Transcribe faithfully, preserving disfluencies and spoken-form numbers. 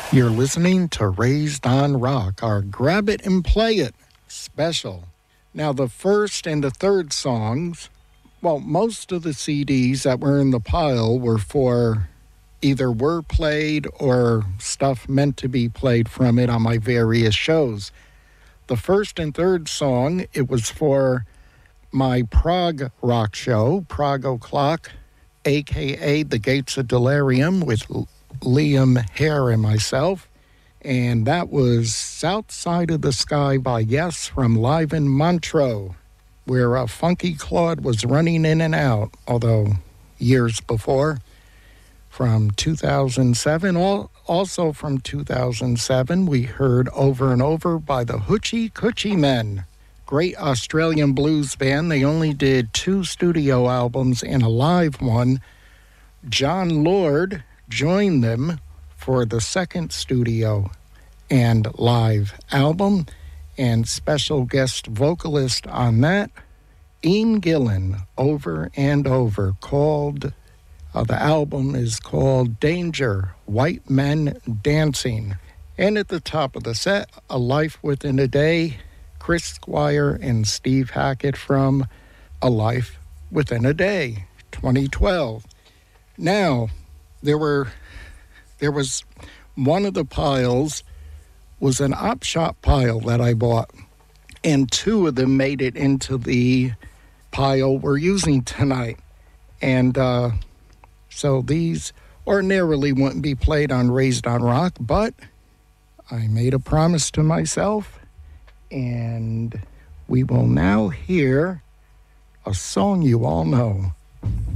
You're listening to Raised on Rock, our Grab It and Play It special. Now, the first and the third songs, well, most of the C Ds that were in the pile were for either were played or stuff meant to be played from it on my various shows. The first and third song, it was for my prog rock show, Prog O'Clock, a k a. The Gates of Delirium, with Liam Hare and myself. And that was South Side of the Sky by Yes from Live in Montreux, where uh, Funky Claude was running in and out, although years before, from two thousand seven. All, also from two thousand seven, we heard Over and Over by the Hoochie Coochie Men. Great Australian blues band. They only did two studio albums and a live one. John Lord joined them for the second studio and live album, and special guest vocalist on that, Ian Gillan, Over and Over, called, uh, the album is called Danger, White Men Dancing. And at the top of the set, A Life Within a Day, Chris Squire and Steve Hackett from A Life Within a Day, twenty twelve. Now, there were, there was one of the piles was an op shop pile that I bought, and two of them made it into the pile we're using tonight. And uh, so these ordinarily wouldn't be played on Raised on Rock, but I made a promise to myself, and we will now hear a song you all know.